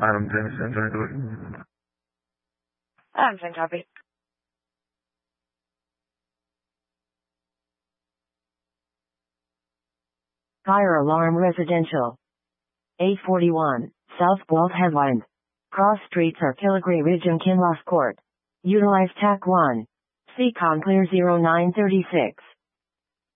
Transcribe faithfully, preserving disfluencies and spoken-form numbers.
Adam Jameson, join the Adam ten copy. Fire alarm residential. eight forty-one, South Bluff Headland. Cross streets are Killigrew Ridge and Kinloss Court. Utilize T A C one. C COM clear zero nine three six.